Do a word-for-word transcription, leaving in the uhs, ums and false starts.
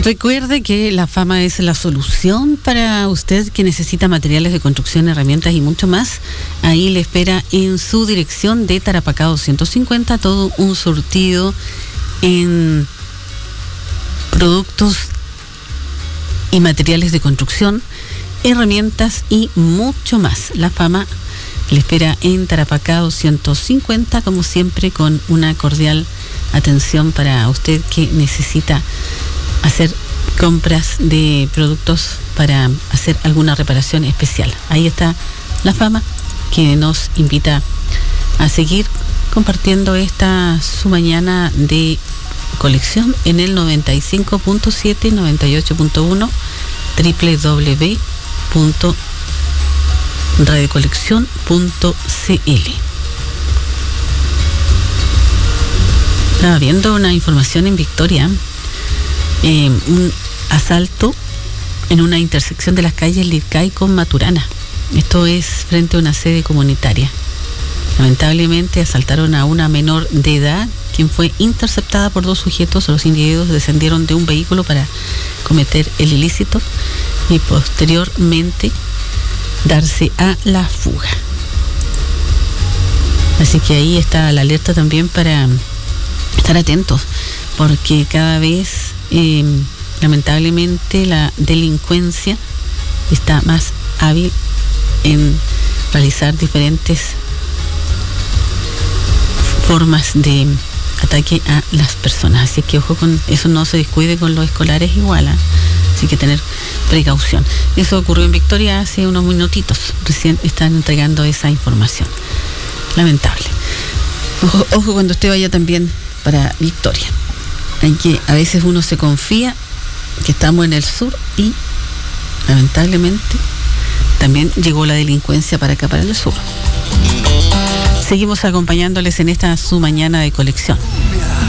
Recuerde que La Fama es la solución para usted que necesita materiales de construcción, herramientas y mucho más. Ahí le espera en su dirección de Tarapacá doscientos cincuenta todo un surtido en productos y materiales de construcción, herramientas y mucho más. La Fama le espera en Tarapacá doscientos cincuenta, como siempre, con una cordial atención para usted que necesita hacer compras de productos para hacer alguna reparación especial. Ahí está La Fama, que nos invita a seguir compartiendo esta su mañana de colección en el noventa y cinco punto siete, noventa y ocho punto uno, doble u doble u doble u punto radio colección punto c l. Estaba viendo una información en Victoria. Eh, un asalto en una intersección de las calles Lircay con Maturana. Esto es frente a una sede comunitaria. Lamentablemente asaltaron a una menor de edad, quien fue interceptada por dos sujetos. Los individuos descendieron de un vehículo para cometer el ilícito y posteriormente darse a la fuga. Así que ahí está la alerta también para estar atentos, porque cada vez Eh, lamentablemente la delincuencia está más hábil en realizar diferentes formas de ataque a las personas. Así que ojo con eso, no se descuide con los escolares igual, ¿eh? Así que tener precaución. Eso ocurrió en Victoria hace unos minutitos. Recién están entregando esa información. Lamentable. Ojo, ojo cuando usted vaya también para Victoria. En que a veces uno se confía que estamos en el sur y lamentablemente también llegó la delincuencia para acá, para el sur. Seguimos acompañándoles en esta su mañana de colección.